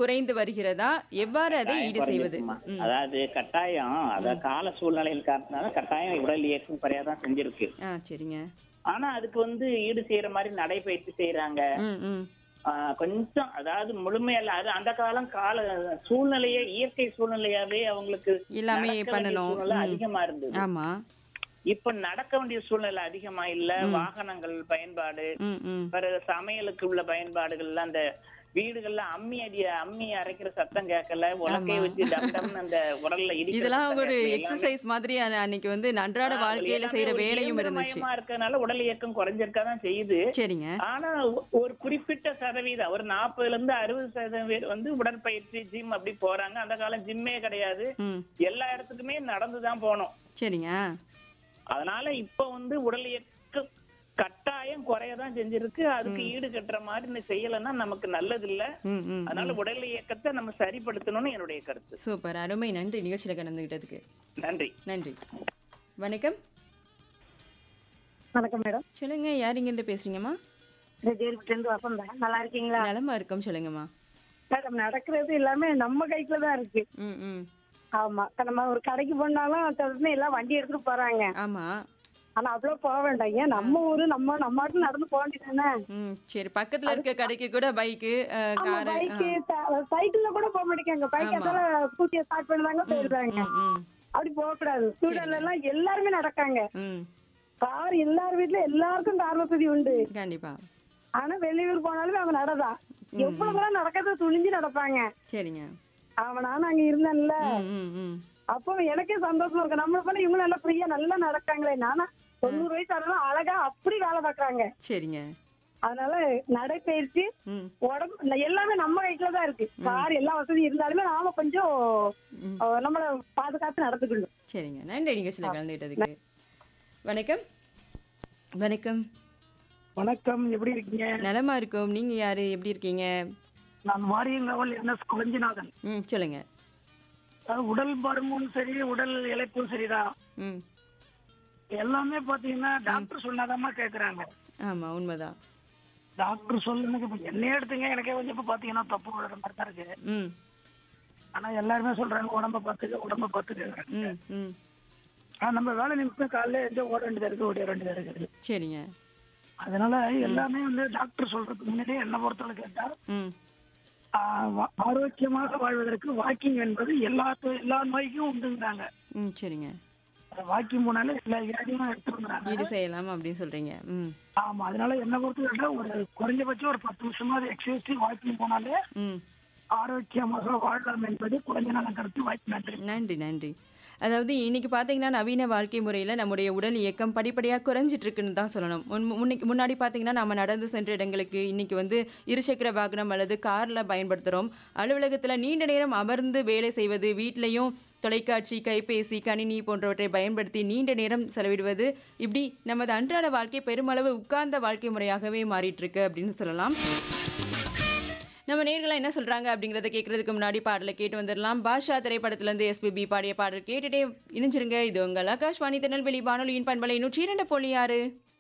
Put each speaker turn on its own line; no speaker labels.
குறைந்து வருகிறதா? எவ்வாறு அதை
கட்டாயம்
ஈடு செய்வது?
குறைஞ்சிருக்குமா?
ம்.
அதாவது கட்டாயம் கால சூழ்நிலையில் காரணத்தினால கட்டாயம் உடல் இயக்கம் குறையதான் செஞ்சிருக்கு.
சரிங்க.
ஆனா அதுக்கு ஈடு செய்யற மாதிரி நடைபயிற்சி செய்யறாங்க.
ம், ம்.
கொஞ்சம் அதாவது முழுமையல்ல, அது அந்த கால சூழ்நிலையே இயற்கை சூழ்நிலையாவே அவங்களுக்கு
எல்லாமே
நடக்க வேண்டிய
பண்ணணும்.
சூழ்நிலை
ம்.
அதிகமா இருந்தது.
ஆமா.
இப்ப நடக்க வேண்டிய சூழ்நிலை அதிகமா இல்ல. வாகனங்கள் பயன்பாடு,
ம், ம்.
பிறகு சமையலுக்கு உள்ள பயன்பாடுகள்ல அந்த வீடுகள்ல அம்மி அரைக்கிற சத்தம் கேட்கல, உலக்கைய
ஆமா.
வச்சு டம் டம்னு அந்த உரல்ல இடிக்கிற
இதெல்லாம்
சத்தம்
ஒரு
கேட்கல. எல்லாமே
எக்ஸர்சைஸ் மாதிரி அன்னைக்கு வந்து அன்றாட வாழ்க்கையில
எல்லாமே
செய்யற
ஒரு
வேலையும் இருந்துச்சு.
இயந்திரமயமா இருக்கறனால உடல் இயக்கம் குறைஞ்சிருக்கதான் செய்யுது.
சரிங்க.
ஆனா ஒரு குறிப்பிட்ட சதவீதம், ஒரு 40ல இருந்து 60% பேர் உடற்பயிற்சி ஜிம் அப்படி போறாங்க. அந்த காலம் ஜிம்மே கிடையாது.
ம்.
எல்லா இடத்துக்குமே நடந்துதான் போனோம்.
சரிங்க.
அதனால இப்ப உடல் இயக்கம் கட்டாயம் குறையதான் செஞ்சிருக்கு. அதுக்கு ஈடு கட்டுற மாதிரி செய்யலைன்னா நமக்கு நல்லது இல்ல.
ம், ம்,
அதனால
ம்.
உடல் இயக்கத்தை நம்ம சரிப்படுத்தணும்னு என்னுடைய கருத்து.
சூப்பர். அருமை. நன்றி நிகழ்ச்சியில கலந்துகிட்டதுக்கு.
நன்றி.
நன்றி. வணக்கம்.
வணக்கம் மேடம்.
சொல்லுங்க. யார் இங்கிருந்து பேசுறீங்கம்மா?
இருந்து வசந்தா. நல்லா இருக்கீங்களா
நலமா இருக்கோம். சொல்லுங்கம்மா.
மேடம்? நடக்கிறது எல்லாமே நம்ம கைக்குல தான் இருக்கு.
ம், ம்.
ஆமா, இப்ப நம்ம ஒரு கடைக்கு போனாலும் தொடர்ந்து எல்லாம் வண்டி எடுத்துட்டு போறாங்க.
ஆமா.
ஆனா அவ்வளவு போக வேண்டாம். ஏன் நம்ம ஊரு நம்ம நாட்டுல நடந்து போக வேண்டியதானே?
ம். சரி. பக்கத்துல இருக்க கடைக்கு கூட பைக்கு, காரு.
பைக்கு சைக்கிள்ல கூட போக மாட்டேங்க. பைக்
ஆமா.
எதால ஸ்கூட்டியை ஸ்டார்ட் பண்ணுவாங்க, போயிடுறாங்க.
ம், ம்.
அப்படி போக கூடாது. ஸ்டூடெண்ட் எல்லாம் எல்லாருமே நடக்காங்க.
ம்.
கார் எல்லார் வீட்ல எல்லாருக்கும் கார் வசதி உண்டு.
கண்டிப்பா.
ஆனா வெளியூர் போனாலுமே அவங்க நடதான் எவ்வளவுதான் நடக்கிறத துணிஞ்சு நடப்பாங்க.
சரிங்க.
நானும் அங்க இருந்தேன்ல,
ம், ம், ம்.
அப்போ எனக்கே சந்தோஷமா இருக்கு. நம்மள போல இவங்க நல்லா ஃப்ரீயா நல்லா நடக்காங்களே. நானா 90 வயசு ஆனாலும் அழகா அப்படி வேலை பார்க்கறாங்க.
சரிங்க.
அதனால நடைப்பயிற்சி,
ம்.
உடம்பு எல்லாமே நம்ம கைக்குல தான் இருக்கு. கார் எல்லா வசதி இருந்தாலுமே நாம கொஞ்சம் நம்மள பாதுகாத்து நடந்துக்கணும்.
சரிங்க. நன்றி நிகழ்ச்சியில கலந்துகிட்டதுக்கு. வணக்கம். வணக்கம்.
வணக்கம். எப்படி இருக்கீங்க?
நலமா இருக்கோம். நீங்க யாரு? எப்படி இருக்கீங்க?
நான் வாரியங்காவல் என்எஸ் குளஞ்சிநாதன்.
ம். சொல்லுங்க.
உடல் பருமனும் சரி, உடல் இளைப்பும் சரிதான்.
ம்.
எல்லாமே பாத்தீங்கன்னா டாக்டர் சொன்னாதாம்மா கேக்குறாங்க.
ஆமா, உண்மைதான்.
டாக்டர் சொல்லுங்க. இப்ப என்னையே எடுத்துங்க, எனக்கே கொஞ்சம் இப்ப பாத்தீங்கன்னா தப்பு வர மாதிரி தான் இருக்கு.
ம்.
ஆனா எல்லாருமே சொல்றாங்க உடம்ப பாத்துக்க.
ம், ம்.
ஆனா நம்ம வேலை நிமிஷம் காலையில எந்த ஓட வேண்டியதா இருக்கு, ஓடிய வேண்டியதா இருக்குது.
சரிங்க.
அதனால எல்லாமே டாக்டர் சொல்றதுக்கு முன்னாடியே என்ன பொறுத்தவரை கேட்டா,
ம்.
ஆரோக்கியமாக வாழ்வதற்கு வாக்கிங் என்பது எல்லா நோய்க்கும் உண்டுங்கிறாங்க.
ம். சரிங்க.
வாக்கிங் போனாலே எல்லா வியாதியும் எடுத்துருந்தாங்க.
ஈடு செய்யலாம் அப்படின்னு சொல்றீங்க. ம்.
ஆமா, அதனால என்ன பொறுத்தவரை ஒரு குறைஞ்சபட்சம் ஒரு 10 நிமிஷமாவது எக்ஸசைஸ் வாக்கிங் போனாலே
ம்.
ஆரோக்கியமாக வாழலாம் என்பது குறைஞ்ச நாள் கருத்து. வாய்ப்பு. நன்றி.
நன்றி. நன்றி. அதாவது இன்னைக்கு பார்த்தீங்கன்னா நவீன வாழ்க்கை முறையில் நம்முடைய உடல் இயக்கம் படிப்படியாக குறைஞ்சிட்டு இருக்குன்னு தான் சொல்லணும். முன்னாடி பார்த்தீங்கன்னா நம்ம நடந்து சென்ற இடங்களுக்கு இன்னைக்கு வந்து இருசக்கர வாகனம் அல்லது காரில் பயன்படுத்துகிறோம். அலுவலகத்தில் நீண்ட நேரம் அமர்ந்து வேலை செய்வது, வீட்லேயும் தொலைக்காட்சி, கைபேசி, கணினி போன்றவற்றை பயன்படுத்தி நீண்ட நேரம் செலவிடுவது, இப்படி நமது அன்றாட வாழ்க்கை பெருமளவு உட்கார்ந்த வாழ்க்கை முறையாகவே மாறிட்டு இருக்கு அப்படின்னு சொல்லலாம். நம்ம நேயர்களா என்ன சொல்றாங்க அப்படிங்கறத கேட்கறதுக்கு முன்னாடி பாடலை கேட்டு வந்துடலாம். பாஷா திரைப்படத்திலிருந்து எஸ்பிபி பாடிய பாடல் கேட்டுட்டே இணைஞ்சிருங்க. இது உங்கள் ஆகாஷ்வாணி திருநெல்வேலி வானொலியின் பண்பலை 102.6.